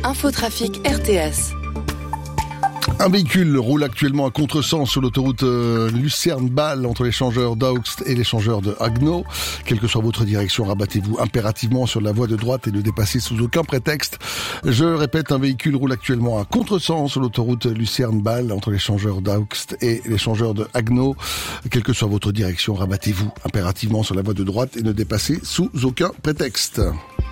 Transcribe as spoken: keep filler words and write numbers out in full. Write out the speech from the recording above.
Infotrafic R T S. Un véhicule roule actuellement à contresens sur l'autoroute euh, Lucerne-Bâle entre l'échangeur d'Augst et l'échangeur de Haguenau. Quelle que soit votre direction, rabattez-vous impérativement sur la voie de droite et ne dépassez sous aucun prétexte. Je répète, un véhicule roule actuellement à contresens sur l'autoroute Lucerne-Bâle entre l'échangeur d'Augst et l'échangeur de Haguenau. Quelle que soit votre direction, rabattez-vous impérativement sur la voie de droite et ne dépassez sous aucun prétexte.